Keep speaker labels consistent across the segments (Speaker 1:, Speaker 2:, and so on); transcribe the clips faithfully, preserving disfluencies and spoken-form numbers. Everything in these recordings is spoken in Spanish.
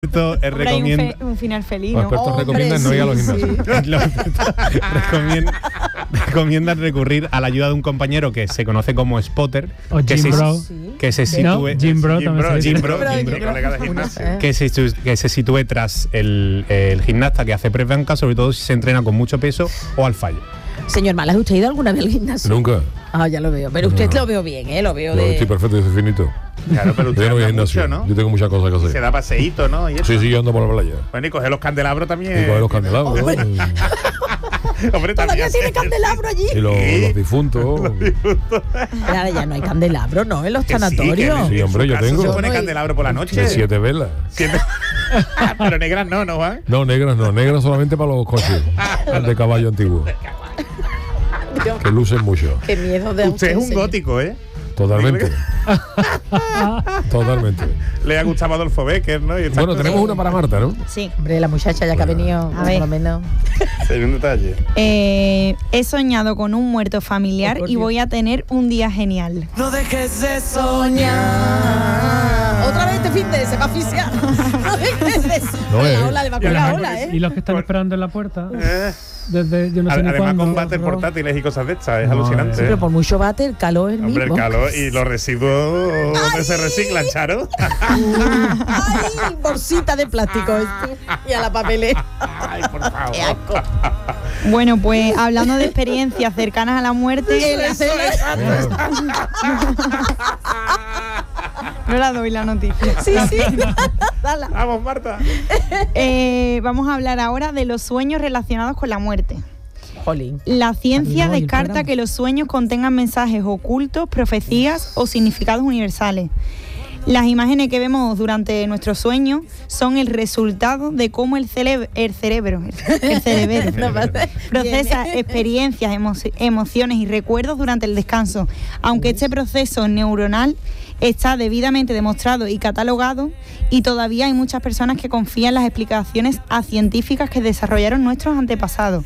Speaker 1: Él recomienda,
Speaker 2: un, fe, un final feliz,
Speaker 1: los
Speaker 2: ¿no?
Speaker 1: expertos recomiendan no ir a los gimnasios. Los expertos recomiendan, recomiendan recurrir a la ayuda de un compañero que se conoce como spotter,
Speaker 3: o
Speaker 1: que,
Speaker 3: Jim
Speaker 1: se,
Speaker 3: Bro.
Speaker 1: que se sitúe,
Speaker 3: ¿No? Jim Bro,
Speaker 1: Jim Bro, Jim Bro, Jim Bro,
Speaker 4: colega de gimnasio.
Speaker 1: que se, que se sitúe tras el, el gimnasta que hace press banca, sobre todo si se entrena con mucho peso o al fallo.
Speaker 4: Señor Malas, ¿usted ha ido alguna vez al gimnasio?
Speaker 5: Nunca.
Speaker 4: Ah, ya lo veo. Pero usted
Speaker 5: No.
Speaker 4: lo veo bien, ¿eh? Lo veo
Speaker 5: Yo
Speaker 4: de...
Speaker 5: estoy perfecto, yo soy finito.
Speaker 1: Claro, pero
Speaker 5: Yo no voy al gimnasio,
Speaker 1: mucho, ¿no?
Speaker 5: yo tengo muchas cosas que
Speaker 1: Se
Speaker 5: hacer.
Speaker 1: da paseíto, ¿no? Y eso.
Speaker 5: Sí, sí, yo ando por la playa.
Speaker 1: Bueno, y coger los candelabros también.
Speaker 5: Y coger los candelabros.
Speaker 1: Hombre,
Speaker 4: ¿Todavía
Speaker 1: también.
Speaker 4: tiene candelabro allí?
Speaker 5: Y los, los difuntos.
Speaker 4: Ahora ya no hay candelabro, ¿no? En los
Speaker 1: Que sí,
Speaker 4: tanatorios.
Speaker 1: que
Speaker 5: Sí,
Speaker 1: en
Speaker 5: hombre,
Speaker 1: su
Speaker 5: yo
Speaker 1: caso
Speaker 5: tengo.
Speaker 1: Se pone
Speaker 4: Yo no-
Speaker 1: candelabro por la noche.
Speaker 5: De siete velas.
Speaker 1: Siete- Pero negras no, ¿no, Juan?
Speaker 5: No, negras no, negras solamente para los coches. El de caballo antiguo. Que lucen mucho.
Speaker 4: Qué miedo de
Speaker 1: Usted es un
Speaker 4: señor.
Speaker 1: gótico, ¿eh?
Speaker 5: Totalmente. Totalmente.
Speaker 1: Le ha gustado Adolfo Becker, ¿no? Y estas
Speaker 5: Bueno,
Speaker 1: cosas.
Speaker 5: tenemos una para Marta, ¿no?
Speaker 2: Sí.
Speaker 4: Hombre, la muchacha ya que ha venido,
Speaker 2: A ver.
Speaker 4: por lo menos.
Speaker 1: Hay un detalle.
Speaker 2: Eh, he soñado con un muerto familiar
Speaker 4: Oh, por
Speaker 2: y
Speaker 4: Dios.
Speaker 2: voy a tener un día genial.
Speaker 6: No dejes de soñar.
Speaker 4: Otra vez este fin de se va a asfixiar. No dejes de soñar.
Speaker 5: No, eh.
Speaker 4: La ola, le va a
Speaker 3: Y,
Speaker 4: coger la
Speaker 3: los-
Speaker 4: ola,
Speaker 3: y
Speaker 4: ¿eh?
Speaker 3: los que están esperando en la puerta
Speaker 1: Eh,
Speaker 3: desde yo no sé
Speaker 1: Además,
Speaker 3: ni cuándo.
Speaker 1: combates
Speaker 3: ¿no?
Speaker 1: portátiles y cosas de estas. Es
Speaker 3: No,
Speaker 1: alucinante.
Speaker 4: Sí, pero por mucho bate, el calor es el
Speaker 1: Hombre, el
Speaker 4: mismo.
Speaker 1: calor y los residuos donde se reciclan, Charo.
Speaker 4: ¡Ay! Bolsita de plástico esto. Y a la papelera.
Speaker 1: Ay, por favor.
Speaker 4: ¡Qué asco!
Speaker 2: Bueno, pues hablando de experiencias cercanas a la muerte, no la doy la noticia.
Speaker 4: Sí, sí. Dala.
Speaker 1: Vamos, Marta.
Speaker 2: Eh, vamos a hablar ahora de los sueños relacionados con la muerte.
Speaker 4: Jolín.
Speaker 2: La ciencia
Speaker 4: Ay, no, y el
Speaker 2: descarta
Speaker 4: programa.
Speaker 2: que los sueños contengan mensajes ocultos, profecías o significados universales. Las imágenes que vemos durante nuestros sueños son el resultado de cómo el, cele- el cerebro, el cerebro
Speaker 4: No pasa.
Speaker 2: procesa
Speaker 4: Bien.
Speaker 2: experiencias, emo- emociones y recuerdos durante el descanso. Aunque este proceso neuronal está debidamente demostrado y catalogado, y todavía hay muchas personas que confían en las explicaciones a científicas que desarrollaron nuestros antepasados.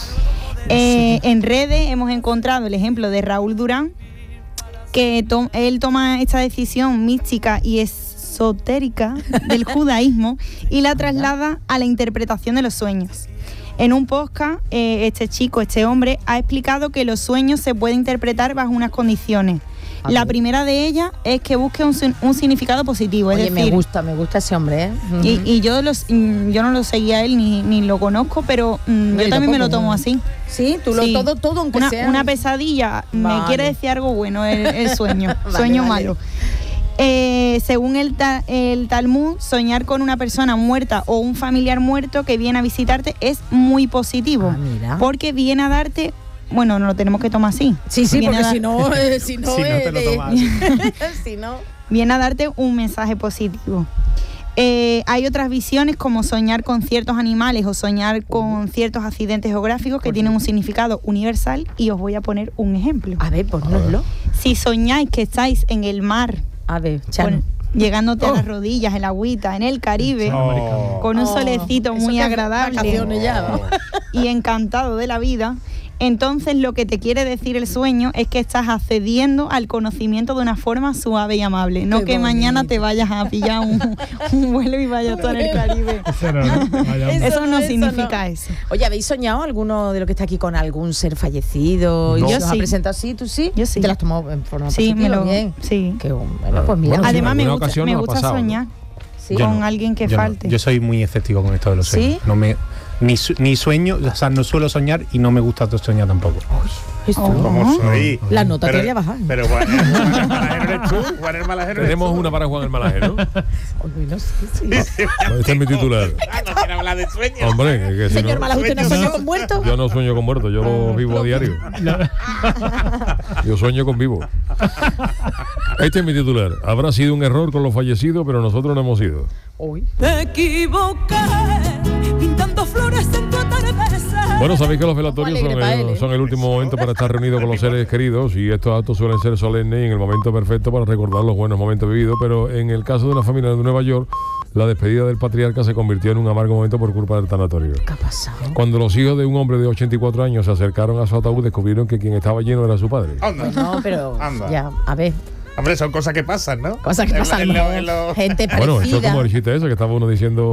Speaker 2: Eh, en redes hemos encontrado el ejemplo de Raúl Durán, que to- él toma esta decisión mística y esotérica del judaísmo y la traslada a la interpretación de los sueños. En un podcast, eh, este chico, este hombre, ha explicado que los sueños se pueden interpretar bajo unas condiciones.
Speaker 4: A
Speaker 2: La
Speaker 4: ver.
Speaker 2: primera de ellas es que busque un, sin- un significado positivo, es
Speaker 4: Oye, me
Speaker 2: decir,
Speaker 4: gusta, me gusta ese hombre, ¿eh?
Speaker 2: y, y yo, los, mm, yo no lo seguía a él ni, ni lo conozco, pero mm,
Speaker 4: No,
Speaker 2: yo
Speaker 4: yo
Speaker 2: también me lo
Speaker 4: tampoco,
Speaker 2: tomo
Speaker 4: no.
Speaker 2: así.
Speaker 4: Sí, tú lo
Speaker 2: Sí.
Speaker 4: todo, todo, aunque
Speaker 2: Una,
Speaker 4: sea.
Speaker 2: una pesadilla me
Speaker 4: Vale.
Speaker 2: quiere decir algo bueno, el, el sueño,
Speaker 4: Vale,
Speaker 2: sueño
Speaker 4: vale.
Speaker 2: malo. Eh, según el, ta- el Talmud, soñar con una persona muerta o un familiar muerto que viene a visitarte es muy positivo,
Speaker 4: Ah, mira.
Speaker 2: porque viene a darte, bueno, no lo tenemos que tomar así.
Speaker 4: Sí, sí,
Speaker 2: Viene
Speaker 4: porque
Speaker 2: a
Speaker 4: si
Speaker 2: dar-
Speaker 4: no, eh, si no,
Speaker 1: Si no
Speaker 4: eh,
Speaker 1: te lo
Speaker 4: de-
Speaker 1: tomas.
Speaker 4: si no.
Speaker 2: viene a darte un mensaje positivo. Eh, hay otras visiones como soñar con ciertos animales o soñar con ciertos accidentes geográficos que tienen un significado universal, y os voy a poner un ejemplo.
Speaker 4: A ver, ponnoslo.
Speaker 2: Si soñáis que estáis en el mar,
Speaker 4: A ver, Chano.
Speaker 2: con- llegándote a
Speaker 4: Oh.
Speaker 2: las rodillas, el agüita, en el Caribe,
Speaker 1: Oh.
Speaker 2: con un
Speaker 4: Oh,
Speaker 2: solecito
Speaker 4: eso
Speaker 2: muy
Speaker 4: que es
Speaker 2: agradable
Speaker 4: vacaciones ya, ¿no?
Speaker 2: y encantado de la vida, entonces lo que te quiere decir el sueño es que estás accediendo al conocimiento de una forma suave y amable, no
Speaker 4: Qué
Speaker 2: que mañana
Speaker 4: bonito.
Speaker 2: te vayas a pillar un, un vuelo y vayas tú en el Caribe.
Speaker 3: Eso no, vaya, hombre.
Speaker 2: Eso no
Speaker 4: eso
Speaker 2: significa
Speaker 4: no.
Speaker 2: eso.
Speaker 4: Oye, ¿habéis soñado alguno de los que está aquí con algún ser fallecido?
Speaker 5: No.
Speaker 4: ¿Y
Speaker 2: Yo
Speaker 4: se os ha
Speaker 2: sí.
Speaker 4: presentado así? ¿Tú sí?
Speaker 2: Yo sí.
Speaker 4: ¿Te las has tomado en forma
Speaker 2: Sí,
Speaker 4: positiva?
Speaker 2: me lo,
Speaker 4: Bien.
Speaker 2: sí.
Speaker 4: Qué bueno, pues mira.
Speaker 5: Bueno, sí,
Speaker 2: Además
Speaker 5: en
Speaker 2: me
Speaker 5: alguna
Speaker 2: gusta,
Speaker 5: ocasión
Speaker 2: me
Speaker 5: nos ha
Speaker 2: gusta
Speaker 5: pasado, ¿no?
Speaker 2: soñar
Speaker 4: Sí.
Speaker 2: con alguien que
Speaker 1: Yo no.
Speaker 2: falte.
Speaker 1: Yo soy muy escéptico con esto de los sueños.
Speaker 4: ¿Sí?
Speaker 1: No me, ni, su- ni sueño, o sea, no suelo soñar y no me gusta soñar tampoco.
Speaker 4: Esto.
Speaker 2: Oh.
Speaker 1: Como soy.
Speaker 4: La nota te
Speaker 1: Pero-
Speaker 4: voy a bajar.
Speaker 1: Pero Juan, Juan el Malajero eres tú. Juan el Malajero eres
Speaker 5: Tenemos
Speaker 1: tú.
Speaker 5: una para Juan el Malajero.
Speaker 4: Uy, no sé, sí.
Speaker 5: Este es mi titular.
Speaker 1: Ah, no quiere hablar de sueños.
Speaker 5: Hombre, que, que si
Speaker 4: Señor
Speaker 5: no,
Speaker 4: Malas, ¿usted no
Speaker 1: sueños.
Speaker 4: soñó con muertos?
Speaker 5: yo no sueño con muertos, yo lo vivo a diario. Yo sueño con vivos. Este es mi titular. Habrá sido un error con los fallecidos, pero nosotros no hemos ido.
Speaker 4: Uy.
Speaker 6: Te equivoqué pintando flores en tu atardecer.
Speaker 5: Bueno, sabéis que los velatorios
Speaker 4: Alegre
Speaker 5: son
Speaker 4: pa'
Speaker 5: el,
Speaker 4: él, ¿eh?
Speaker 5: son el último momento para estar reunidos con los seres queridos, y estos actos suelen ser solemnes y en el momento perfecto para recordar los buenos momentos vividos, pero en el caso de una familia de Nueva York, la despedida del patriarca se convirtió en un amargo momento por culpa del tanatorio.
Speaker 4: ¿Qué ha pasado?
Speaker 5: Cuando los hijos de un hombre de ochenta y cuatro años se acercaron a su ataúd, descubrieron que quien estaba lleno era su padre.
Speaker 1: Anda.
Speaker 4: No, pero
Speaker 1: Anda.
Speaker 4: ya, a ver.
Speaker 1: Hombre, son cosas que pasan, ¿no?
Speaker 4: Cosas que
Speaker 1: En-
Speaker 4: pasan,
Speaker 1: en lo-
Speaker 4: a lo
Speaker 1: en
Speaker 4: mejor.
Speaker 1: lo-
Speaker 4: gente
Speaker 5: Bueno, eso es
Speaker 4: parecida.
Speaker 5: como el chiste ese que estaba uno diciendo